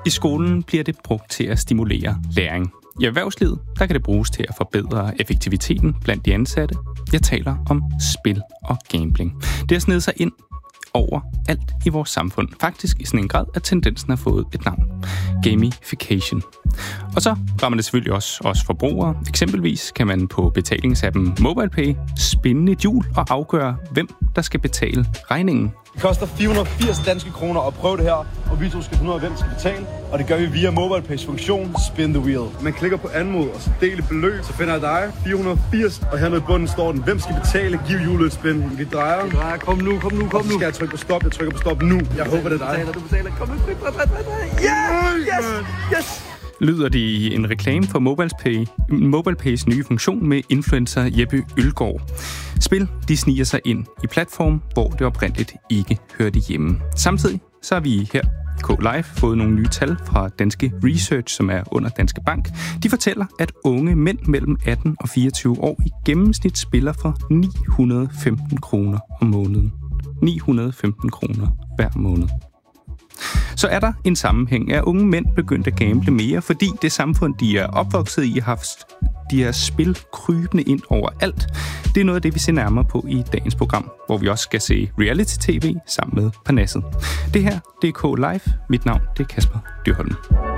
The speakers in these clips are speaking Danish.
I skolen bliver det brugt til at stimulere læring. I erhvervslivet, der kan det bruges til at forbedre effektiviteten blandt de ansatte. Jeg taler om spil og gambling. Det har snedet sig ind over alt i vores samfund. Faktisk i sådan en grad, at tendensen har fået et navn. Gamification. Og så rammer det selvfølgelig også os forbrugere. Eksempelvis kan man på betalingsappen MobilePay spinde et hjul og afgøre, hvem der skal betale regningen. Det koster 480 danske kroner at prøve det her, og vi to skal finde ud af, hvem skal betale. Og det gør vi via MobilePays funktion Spin the Wheel. Man klikker på anmod og så del beløb, så finder jeg dig 480. Og hernede i bunden står den, hvem skal betale, giv hjulet et spin. Vi drejer. Kom nu. Skal jeg trykke på stop? Jeg trykker på stop nu. Jeg håber, det er dig. Du betaler. Kom nu. Yes! Lyder det i en reklame for MobilePays nye funktion med influencer Jeppe Ølgaard. Spil, de sniger sig ind i platform, hvor det oprindeligt ikke hørte hjemme. Samtidig så har vi her i K-Live fået nogle nye tal fra Danske Research, som er under Danske Bank. De fortæller, at unge mænd mellem 18 og 24 år i gennemsnit spiller for 915 kroner om måneden. 915 kroner hver måned. Så er der en sammenhæng. Er unge mænd begyndt at gamble mere, fordi det samfund, de er opvokset i, har haft de her spil krybende ind over alt. Det er noget af det, vi ser nærmere på i dagens program, hvor vi også skal se reality-tv sammen med Parnasset. Det her, det er K-Live. Mit navn, det er Kasper Dyrholm.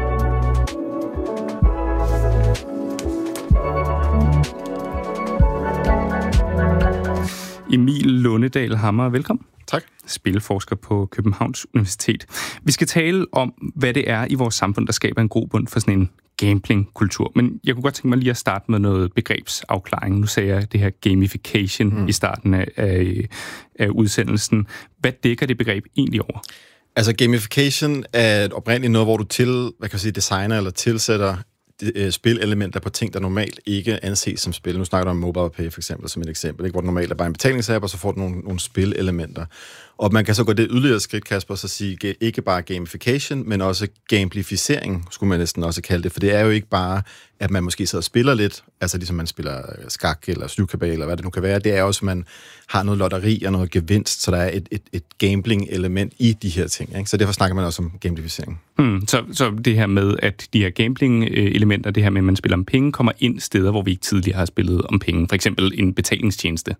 Emil Lundedal Hammer, velkommen. Tak. Spilforsker på Københavns Universitet. Vi skal tale om, hvad det er i vores samfund, der skaber en grobund for sådan en gamblingkultur. Men jeg kunne godt tænke mig lige at starte med noget begrebsafklaring. Nu sagde jeg det her gamification i starten af udsendelsen. Hvad dækker det begreb egentlig over? Altså gamification er oprindeligt noget, hvor du designer eller tilsætter spilelementer på ting, der normalt ikke anses som spil. Nu snakker du om MobilePay for eksempel, som et eksempel, ikke? Hvor det normalt er bare en betalingsapp, og så får du nogle spilelementer. Og man kan så gå det yderligere skridt, Kasper, så sige ikke bare gamification, men også gamblificering, skulle man næsten også kalde det. For det er jo ikke bare, at man måske sidder og spiller lidt, altså ligesom man spiller skak eller styrkabal, eller hvad det nu kan være. Det er også, at man har noget lotteri og noget gevinst, så der er et gambling-element i de her ting. Ikke? Så derfor snakker man også om gamblificering. Så det her med, at de her gambling-elementer, det her med, at man spiller om penge, kommer ind steder, hvor vi ikke tidligere har spillet om penge. For eksempel en betalingstjeneste.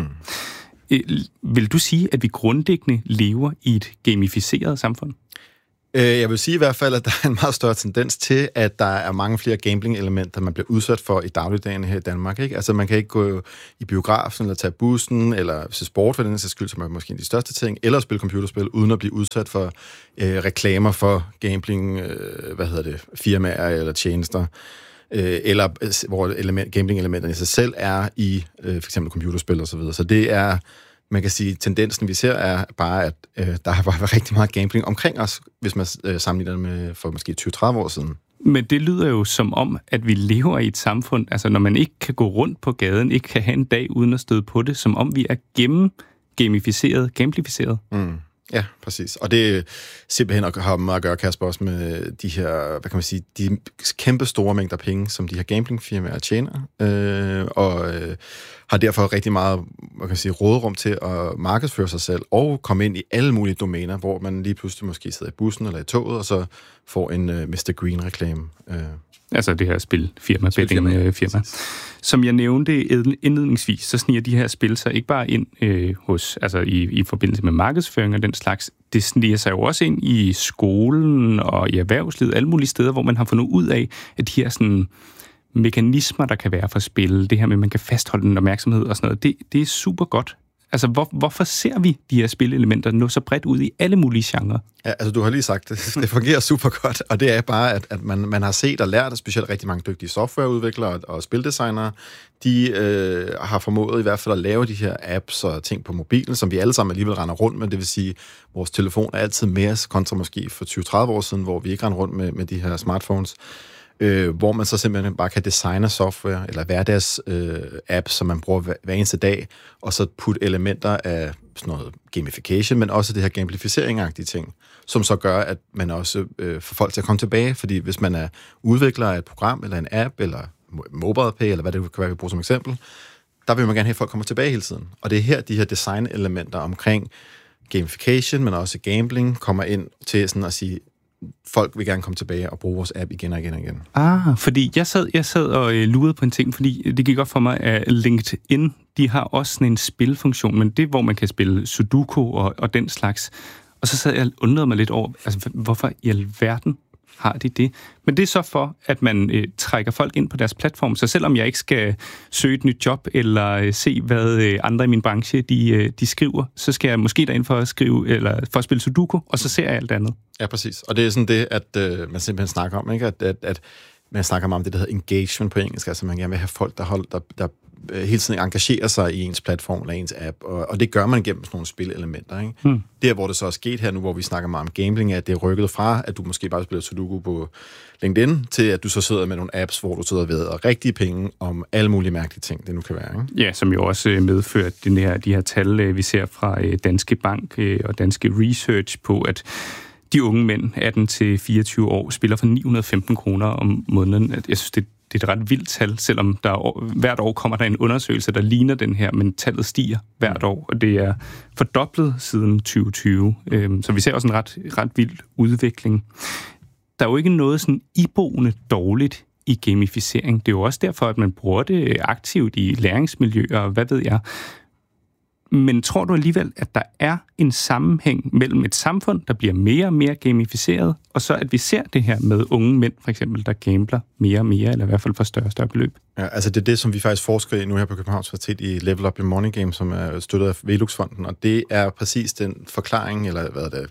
Vil du sige, at vi grundlæggende lever i et gamificeret samfund? Jeg vil sige i hvert fald, at der er en meget større tendens til, at der er mange flere gambling-elementer, man bliver udsat for i dagligdagen her i Danmark. Ikke? Altså man kan ikke gå i biografen, eller tage bussen, eller se sport for den sags skyld, som er måske en af de største ting, eller spille computerspil, uden at blive udsat for reklamer for gambling, firmaer eller tjenester. Eller hvor gambling-elementerne i sig selv er i for eksempel computerspil og så videre. Så det er, man kan sige, tendensen vi ser er bare, at der har været rigtig meget gambling omkring os, hvis man sammenligner det med for måske 20-30 år siden. Men det lyder jo som om, at vi lever i et samfund, altså når man ikke kan gå rundt på gaden, ikke kan have en dag uden at støde på det, som om vi er gamblificeret. Ja, præcis. Og det simpelthen har meget at gøre, Kasper, også med de her, de kæmpe store mængder penge, som de her gamblingfirmaer tjener, og har derfor rigtig meget, råderum til at markedsføre sig selv og komme ind i alle mulige domæner, hvor man lige pludselig måske sidder i bussen eller i toget, og så får en Mr. Green-reklame. Altså det her spilfirma, bettingfirma. Som jeg nævnte indledningsvis, så sniger de her spil sig ikke bare ind i forbindelse med markedsføring og den slags. Det sniger sig jo også ind i skolen og i erhvervslivet, alle mulige steder, hvor man har fundet ud af, at de her sådan mekanismer, der kan være for spil, det her med, at man kan fastholde en opmærksomhed og sådan noget, det er super godt. Altså, hvorfor ser vi de her spilelementer nå så bredt ud i alle mulige genrer? Ja, altså, du har lige sagt, det fungerer super godt, og det er bare, at man har set og lært, specielt rigtig mange dygtige softwareudviklere og spildesignere, de har formået i hvert fald at lave de her apps og ting på mobilen, som vi alle sammen alligevel render rundt med. Det vil sige, vores telefon er altid mere kontra måske for 20-30 år siden, hvor vi ikke render rundt med de her smartphones. Hvor man så simpelthen bare kan designe software eller hverdags apps, som man bruger hver eneste dag, og så putte elementer af sådan noget gamification, men også det her gamblificering-agtige ting, som så gør, at man også får folk til at komme tilbage, fordi hvis man er udvikler af et program, eller en app, eller MobilePay, eller hvad det kan være, vi bruger som eksempel, der vil man gerne have, at folk kommer tilbage hele tiden. Og det er her, de her design-elementer omkring gamification, men også gambling, kommer ind til sådan at sige, folk vil gerne komme tilbage og bruge vores app igen og igen og igen. Fordi jeg sad og lurede på en ting, fordi det gik op for mig, at LinkedIn, de har også sådan en spilfunktion, men det er, hvor man kan spille Sudoku og den slags. Og så sad jeg og undrede mig lidt over, altså hvorfor i alverden har de det? Men det er så for, at man trækker folk ind på deres platform. Så selvom jeg ikke skal søge et nyt job, eller se, hvad andre i min branche de skriver, så skal jeg måske derind for at skrive, eller for at spille Sudoku, og så ser jeg alt andet. Ja, præcis. Og det er sådan det, at man simpelthen snakker om, ikke? At man snakker om det, der hedder engagement på engelsk, altså man gerne vil have folk, der hele tiden engagerer sig i ens platform eller ens app, og det gør man gennem sådan nogle spilelementer. Ikke? Der, hvor det så er sket her nu, hvor vi snakker meget om gambling, er, at det er rykket fra, at du måske bare spiller Sudoku på LinkedIn, til at du så sidder med nogle apps, hvor du sidder ved og rigtige penge om alle mulige mærkelige ting, det nu kan være. Ikke? Ja, som jo også medført de her tal, vi ser fra Danske Bank og Danske Research på, at de unge mænd, 18-24 år, spiller for 915 kroner om måneden. Jeg synes, det er et ret vildt tal, selvom hvert år kommer der en undersøgelse, der ligner den her, men tallet stiger hvert år, og det er fordoblet siden 2020. Så vi ser også en ret vild udvikling. Der er jo ikke noget sådan iboende dårligt i gamificering. Det er jo også derfor, at man bruger det aktivt i læringsmiljøer, og hvad ved jeg. Men tror du alligevel, at der er en sammenhæng mellem et samfund, der bliver mere og mere gamificeret, og så at vi ser det her med unge mænd, for eksempel, der gambler mere og mere, eller i hvert fald for større og større beløb? Ja, altså det er det, som vi faktisk forsker i nu her på Københavns Universitet i Level Up Your Money Game, som er støttet af Velux-fonden, og det er præcis den forklaring, eller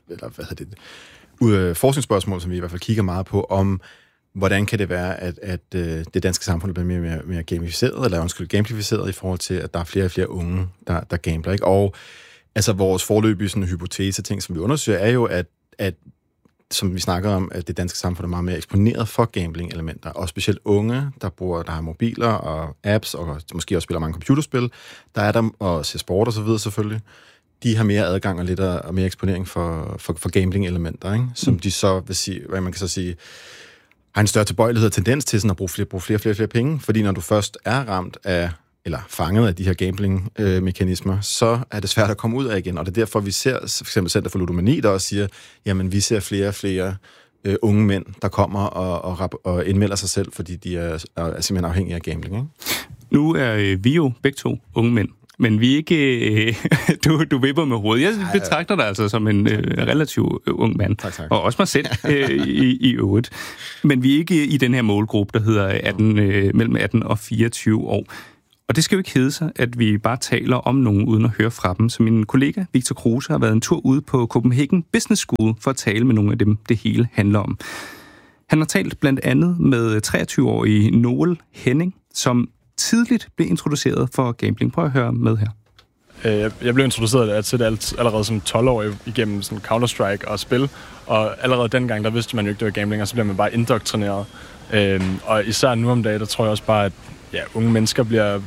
forskningsspørgsmål, som vi i hvert fald kigger meget på, om hvordan kan det være, at det danske samfund bliver mere gamificeret, eller gamificeret i forhold til, at der er flere og flere unge, der gambler, ikke? Og altså vores foreløbige sådan hypotese ting, som vi undersøger, er jo, at som vi snakker om, at det danske samfund er meget mere eksponeret for gambling-elementer, og specielt unge, der har mobiler og apps, og måske også spiller mange computerspil, der er der, og ser sport og så videre selvfølgelig, de har mere adgang og lidt og mere eksponering for gambling-elementer, ikke? Som de så vil sige, hvad man kan så sige, har en større tilbøjelighed og tendens til sådan at bruge flere penge, fordi når du først er ramt af, eller fanget af de her gambling-mekanismer, så er det svært at komme ud af igen, og det er derfor, vi ser for eksempel Center for Ludomani, der også siger, jamen vi ser flere og flere unge mænd, der kommer og indmelder sig selv, fordi de er simpelthen afhængige af gambling. Ikke? Nu er vi jo begge to unge mænd, men vi er ikke... Du vipper med hovedet. Jeg betragter dig altså som en relativt ung mand. Tak. Og også mig selv i øvrigt. Men vi er ikke i den her målgruppe, der hedder mellem 18 og 24 år. Og det skal jo ikke hedde sig, at vi bare taler om nogen uden at høre fra dem. Så min kollega Victor Kruse har været en tur ude på Copenhagen Business School for at tale med nogle af dem, det hele handler om. Han har talt blandt andet med 23-årige Noel Henning, som tidligt blev introduceret for gambling. Prøv at høre med her. Jeg blev introduceret til det allerede som 12-årig igennem sådan Counter-Strike og spil, og allerede dengang, der vidste man jo ikke, det var gambling, og så bliver man bare indoktrineret. Og især nu om dagen, der tror jeg også bare, at unge mennesker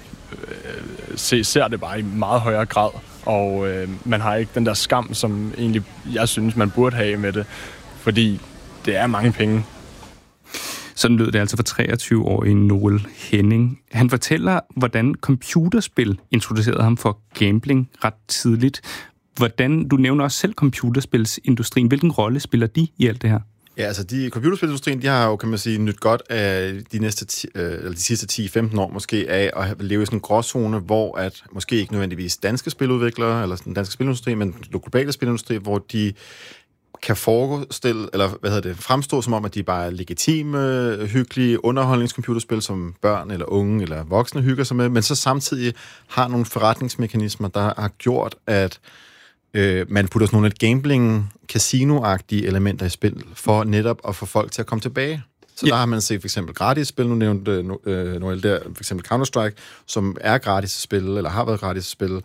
ser det bare i meget højere grad, og man har ikke den der skam, som egentlig jeg synes, man burde have med det, fordi det er mange penge. Sådan lød det altså for 23-årige Noel Henning. Han fortæller, hvordan computerspil introducerede ham for gambling ret tidligt. Du nævner også selv computerspilsindustrien. Hvilken rolle spiller de i alt det her? Ja, altså computerspilindustrien, de har jo, kan man sige, nyt godt af de sidste 10-15 år måske af at leve i sådan en gråzone, hvor at måske ikke nødvendigvis danske spiludviklere, eller den danske spilindustri, men den globale spilindustri, hvor de kan fremstå som om, at de bare er legitime, hyggelige underholdningscomputerspil, som børn eller unge eller voksne hygger sig med, men så samtidig har nogle forretningsmekanismer, der har gjort, at man putter sådan nogle gambling-casino-agtige elementer i spil, for netop at få folk til at komme tilbage. Så der har man set for eksempel gratis spil, nu nævnte Noel der, for eksempel Counter-Strike, som er gratis spil, eller har været gratis spil,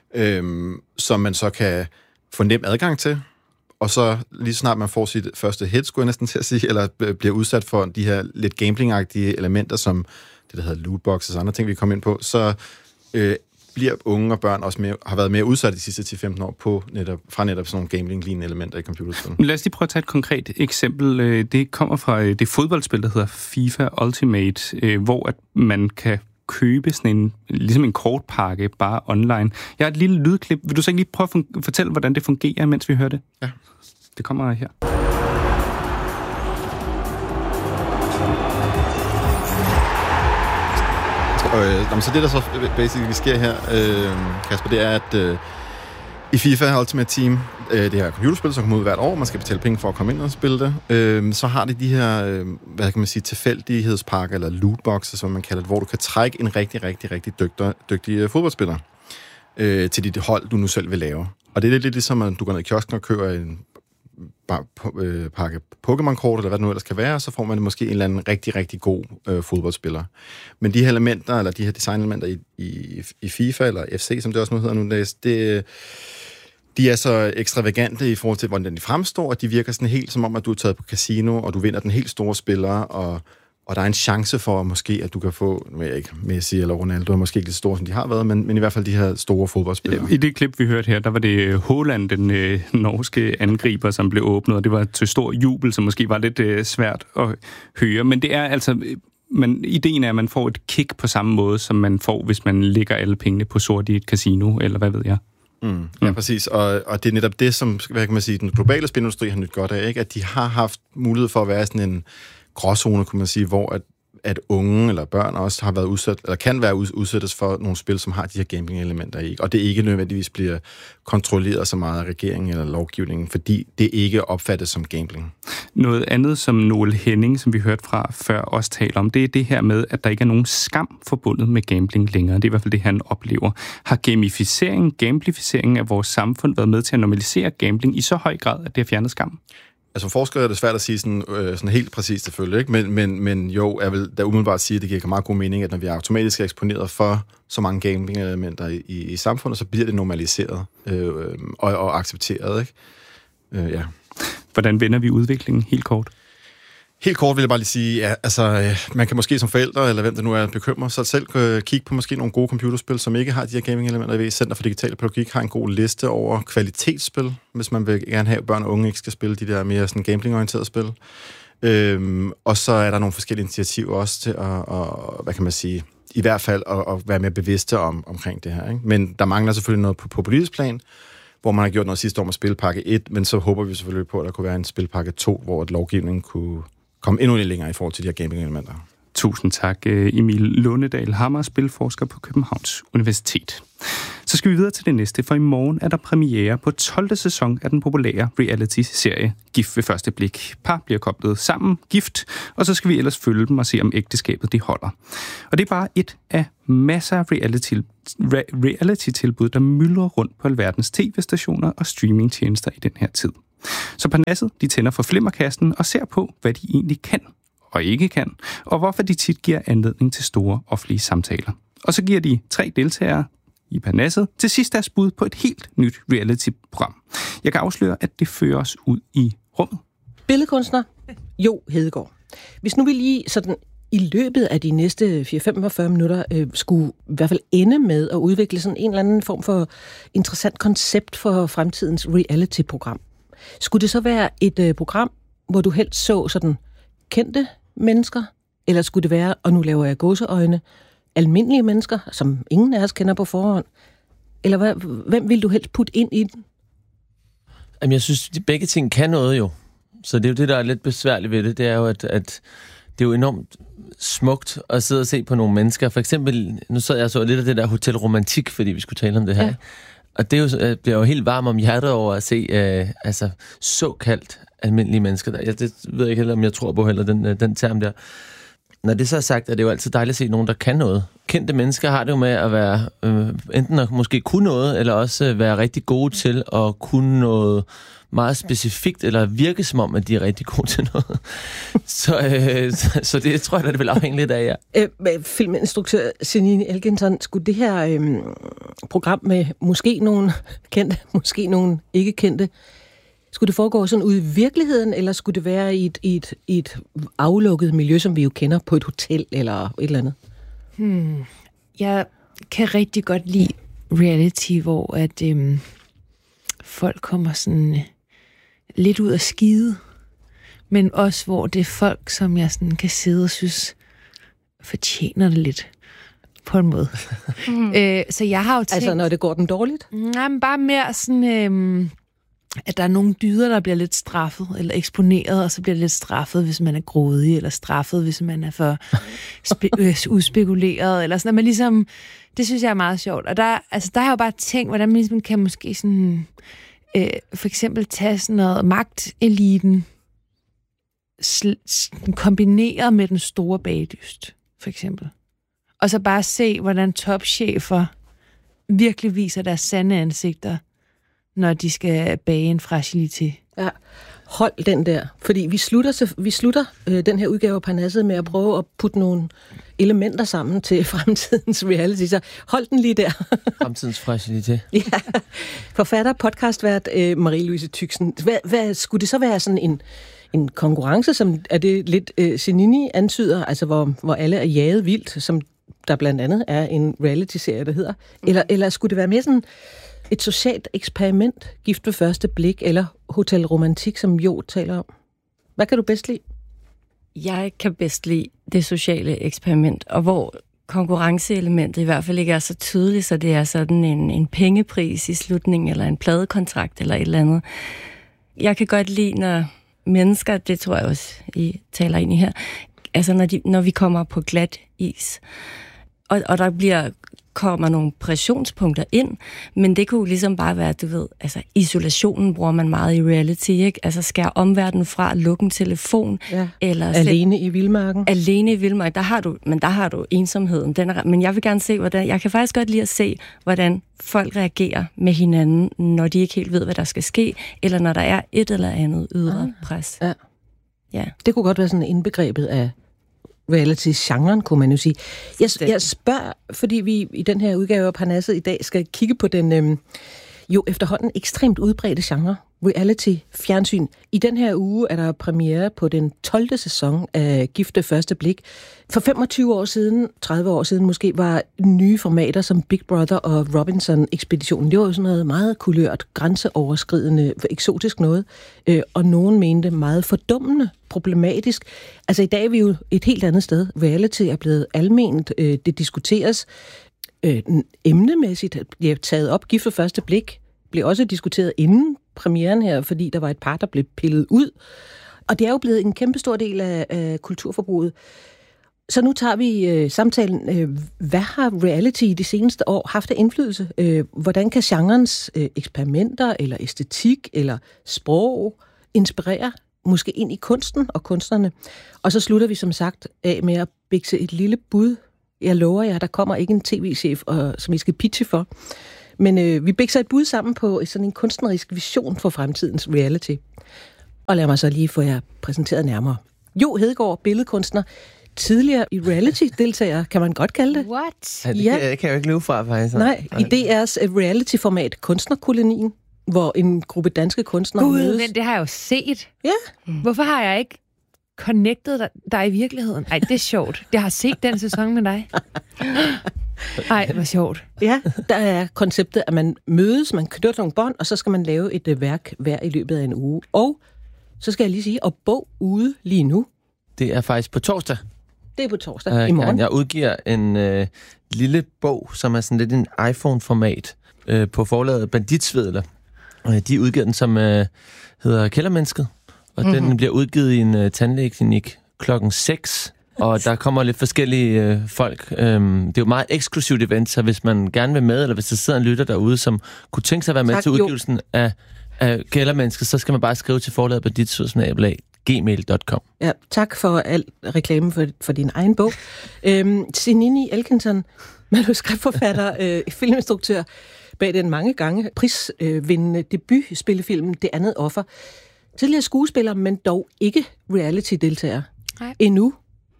som man så kan få nem adgang til. Og så lige snart man får sit første hit, skulle jeg næsten til at sige, eller bliver udsat for de her lidt gambling-agtige elementer, som det, der hedder lootboxes og andre ting, vi kommer ind på, så bliver unge og børn også har været mere udsat de sidste 10-15 år fra netop sådan nogle gambling-lignende elementer i computerspil. Lad os lige prøve at tage et konkret eksempel. Det kommer fra det fodboldspil, der hedder FIFA Ultimate, hvor at man kan købe sådan ligesom en kortpakke bare online. Jeg har et lille lydklip. Vil du så ikke lige prøve at fortælle, hvordan det fungerer, mens vi hører det? Ja. Det kommer her. Så det, der så basically sker her, Kasper, det er, at i FIFA Ultimate Team, det her computerspil, som kommer ud hvert år, man skal betale penge for at komme ind og spille det, så har de her, hvad kan man sige, tilfældighedspakker, eller lootboxer, som man kalder det, hvor du kan trække en rigtig dygtig fodboldspiller til dit hold, du nu selv vil lave. Og det er lidt ligesom, at du går ned i kiosken og køber en pakke Pokémon-kort, eller hvad det nu ellers kan være, så får man måske en eller anden rigtig god fodboldspiller. Men de her elementer, eller de her designelementer i FIFA, eller FC, som det også nu hedder nu, de er så ekstravagante i forhold til, hvordan de fremstår, og de virker sådan helt som om, at du er taget på casino, og du vinder den helt store spiller, og der er en chance for måske, at du kan få, ikke Messi eller Ronaldo, er måske ikke lidt store, som de har været, men i hvert fald de her store fodboldspillere. I det klip, vi hørte her, der var det Haaland, den norske angriber, som blev åbnet, og det var til stor jubel, som måske var lidt svært at høre. Men det er altså... Men ideen er, at man får et kick på samme måde, som man får, hvis man lægger alle pengene på sort i et casino, eller hvad ved jeg. Ja, præcis. Og det er netop det, som, hvad kan man sige, den globale spilindustri har nyt godt af, ikke? At de har haft mulighed for at være sådan en gråzone, kunne man sige, hvor at unge eller børn også har været udsat, eller kan være udsættes for nogle spil, som har de her gambling-elementer i. Og det ikke nødvendigvis bliver kontrolleret så meget af regeringen eller lovgivningen, fordi det ikke opfattes som gambling. Noget andet, som Noel Henning, som vi hørte fra før, også taler om, det er det her med, at der ikke er nogen skam forbundet med gambling længere. Det er i hvert fald det, han oplever. Har gamblificeringen af vores samfund været med til at normalisere gambling i så høj grad, at det har fjernet skam? Altså forskere er det svært at sige sådan helt præcist selvfølgelig, ikke? Men jo, jeg vil da umiddelbart sige, at det giver meget god mening, at når vi er automatisk eksponeret for så mange gambling-elementer i samfundet, så bliver det normaliseret og accepteret, ikke? Ja. Hvordan vender vi udviklingen helt kort? Helt kort vil jeg bare lige sige, ja, altså, man kan måske som forældre, eller hvem det nu er, bekymre sig selv, kigge på måske nogle gode computerspil, som ikke har de her gaming-elementer. Jeg ved, Center for Digital Pædagogik har en god liste over kvalitetsspil, hvis man vil gerne have, at børn og unge ikke skal spille de der mere sådan gambling-orienterede spil. Og så er der nogle forskellige initiativer også til at hvad kan man sige, i hvert fald at være mere bevidste omkring det her, ikke? Men der mangler selvfølgelig noget på politisk plan, hvor man har gjort noget sidste år med spilpakke 1, men så håber vi selvfølgelig på, at der kunne være en spilpakke 2, hvor lovgivningen kunne komme endnu lidt længere i forhold til de her gaming-elementer. Tusind tak, Emil Lundedal Hammer, spilforsker på Københavns Universitet. Så skal vi videre til det næste, for i morgen er der premiere på 12. sæson af den populære reality-serie Gift ved første blik. Par bliver koblet sammen, gift, og så skal vi ellers følge dem og se, om ægteskabet det holder. Og det er bare et af masser af reality-tilbud, der myldrer rundt på alverdens tv-stationer og streamingtjenester i den her tid. Så Parnasset, de tænder for flimmerkasten og ser på, hvad de egentlig kan og ikke kan, og hvorfor de tit giver anledning til store offentlige samtaler. Og så giver de 3 deltagere i Parnasset til sidst deres bud på et helt nyt reality-program. Jeg kan afsløre, at det fører os ud i rummet. Billedkunstner Jo Hedegaard. Hvis nu vi lige sådan i løbet af de næste 4-45 minutter skulle i hvert fald ende med at udvikle sådan en eller anden form for interessant koncept for fremtidens reality-program. Skulle det så være et program, hvor du helst så sådan kendte mennesker, eller skulle det være, og nu laver jeg gåseøjne, almindelige mennesker, som ingen af os kender på forhånd? Eller hvem vil du helst putte ind i den? Jamen, jeg synes, at begge ting kan noget jo. Så det er jo det, der er lidt besværligt ved det. Det er jo, at det er jo enormt smukt at sidde og se på nogle mennesker. For eksempel, nu sad jeg så lidt af det der Hotel Romantik, fordi vi skulle tale om det her. Ja. Og det er jo, bliver jo helt varm om hjertet over at se såkaldt almindelige mennesker. Det ved jeg ikke heller, om jeg tror på heller, den term der. Når det så er sagt, er det jo altid dejligt at se nogen, der kan noget. Kendte mennesker har det jo med at være enten at måske kunne noget, eller også være rigtig gode til at kunne noget meget specifikt, eller virke som om, at de er rigtig gode til noget. Så det tror jeg, det vil afhænge lidt af jer. Filminstruktør Janine Elgenson, skulle det her program med måske nogen kendte, måske nogen ikke kendte, skulle det foregå sådan ude i virkeligheden, eller skulle det være i et aflukket miljø, som vi jo kender på et hotel eller et eller andet? Jeg kan rigtig godt lide reality, hvor at folk kommer sådan lidt ud af skide, men også hvor det er folk, som jeg sådan kan sidde og synes fortjener det lidt på en måde. Så jeg har jo tænkt... Altså når det går den dårligt? Nej, men bare mere sådan... at der er nogle dyder, der bliver lidt straffet, eller eksponeret, og så bliver det lidt straffet, hvis man er grådig, eller straffet, hvis man er for udspekuleret, eller sådan, at man ligesom, det synes jeg er meget sjovt. Og der har jeg jo bare tænkt, hvordan man ligesom kan måske sådan, for eksempel tage sådan noget magteliten, kombineret med den store bagdyst, for eksempel. Og så bare se, hvordan topchefer virkelig viser deres sande ansigter, når de skal bage en fragilité. Ja, hold den der. Fordi vi slutter den her udgave af Parnasset med at prøve at putte nogle elementer sammen til fremtidens reality. Så hold den lige der. Fremtidens fragilité. Ja. Forfatter, podcastvært Marie-Louise Tüxen. Hvad skulle det så være sådan en konkurrence, som er det lidt Zenini antyder, altså hvor alle er jaget vildt, som der blandt andet er en reality-serie, der hedder? Eller skulle det være mere sådan et socialt eksperiment, Gift ved første blik, eller Hotel Romantik, som Jo taler om? Hvad kan du bedst lide? Jeg kan bedst lide det sociale eksperiment, og hvor konkurrenceelementet i hvert fald ikke er så tydeligt, så det er sådan en pengepris i slutningen, eller en pladekontrakt, eller et eller andet. Jeg kan godt lide, når mennesker, det tror jeg også, I taler ind i her, altså når vi kommer på glat is, og der kommer nogle pressionspunkter ind, men det kunne ligesom bare være, du ved, altså isolationen bruger man meget i reality, ikke? Altså skære omverdenen fra, lukke en telefon, eller alene i vildmarken. Alene i vildmarken, der har du ensomheden. Men jeg vil gerne se, jeg kan faktisk godt lide at se, hvordan folk reagerer med hinanden, når de ikke helt ved, hvad der skal ske, eller når der er et eller andet ydre pres. Ja. Det kunne godt være sådan indbegrebet af reality-genren, kunne man jo sige. Jeg spørger, fordi vi i den her udgave af Parnasset i dag skal kigge på den jo efterhånden ekstremt udbredte genre, reality-fjernsyn. I den her uge er der premiere på den 12. sæson af Gift ved første blik. For 25 år siden, 30 år siden måske, var nye formater som Big Brother og Robinson-ekspeditionen. Det var jo sådan noget meget kulørt, grænseoverskridende, eksotisk noget, og nogen mente meget fordummende, problematisk. Altså i dag er vi jo et helt andet sted. Reality er blevet alment, det diskuteres emnemæssigt, bliver taget op. Gift ved første blik blev også diskuteret inden premieren her, fordi der var et par, der blev pillet ud. Og det er jo blevet en kæmpe stor del af kulturforbruget. Så nu tager vi samtalen. Hvad har reality i de seneste år haft af indflydelse? Hvordan kan genrens eksperimenter, eller æstetik, eller sprog inspirere måske ind i kunsten og kunstnerne? Og så slutter vi som sagt af med at bikse et lille bud. Jeg lover jer, der kommer ikke en tv-chef, som I skal pitche for. Men vi bikser et bud sammen på sådan en kunstnerisk vision for fremtidens reality. Og lad mig så lige få jer præsenteret nærmere. Jo Hedegaard, billedkunstner, tidligere i reality-deltager, kan man godt kalde det. What? Ja, det kan jeg jo ikke løbe fra, faktisk. Nej, i DR's reality-format Kunstnerkolonien, hvor en gruppe danske kunstnere mødes. Men det har jeg jo set. Ja. Hvorfor har jeg ikke connectet dig i virkeligheden? Ej, det er sjovt. Jeg har set den sæson med dig. Ej, hvor sjovt. Ja, der er konceptet, at man mødes, man knytter nogle bånd, og så skal man lave et værk hver i løbet af en uge. Og så skal jeg lige sige, at bog ude lige nu. Det er faktisk på torsdag. Det er på torsdag i morgen. Jeg udgiver en lille bog, som er sådan lidt en iPhone-format på forlaget Banditsvedler. De udgiver den, som hedder Kældermennesket, og den bliver udgivet i en tandlægeklinik 6:00. Og der kommer lidt forskellige folk. Det er jo meget eksklusivt event, så hvis man gerne vil med, eller hvis der sidder en lytter derude, som kunne tænke sig at være med til udgivelsen af Kældermennesket, så skal man bare skrive til forlaget banditsvedler@gmail.com. Ja, tak for al reklame for din egen bog. Zenini Elkinson, manuskriptforfatter, filminstruktør, bag den mange gange prisvindende debutspillefilm Det andet offer. Tidligere skuespiller, men dog ikke reality-deltager. Nej. Endnu.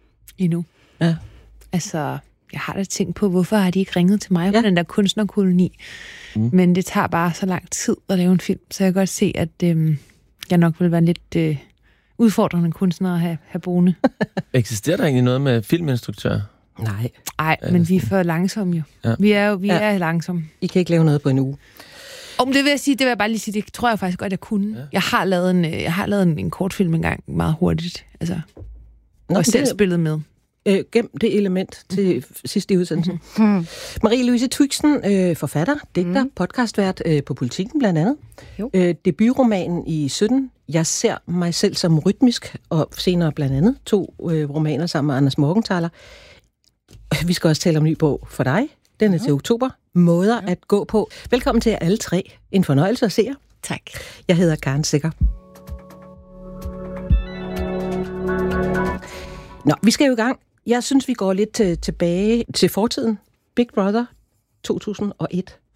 Ja. Altså, jeg har da tænkt på, hvorfor har de ikke ringet til mig på den der kunstnerkoloni. Men det tager bare så lang tid at lave en film, så jeg kan godt se, at jeg nok vil være en lidt udfordrende kunstner at have boende. Eksisterer der egentlig noget med filminstruktører? Nej, men vi er for langsomme jo. Ja. Vi er langsomme. I kan ikke lave noget på en uge. Det vil jeg bare lige sige, det tror jeg faktisk godt, jeg kunne. Ja. Jeg har lavet en kortfilm engang meget hurtigt. Altså, og selv spillet med. gem det element til sidst i udsendelsen. Marie-Louise Twixen, forfatter, digter, podcastvært på Politikken blandt andet. Debutromanen i 17, Jeg ser mig selv som rytmisk, og senere blandt andet 2 romaner sammen med Anders Morgenthaler. Vi skal også tale om en ny bog for dig. Den er til oktober. Måder at gå på. Velkommen til jer alle 3. En fornøjelse at se jer. Tak. Jeg hedder Karen Secher. Nå, vi skal jo i gang. Jeg synes, vi går lidt tilbage til fortiden. Big Brother 2001.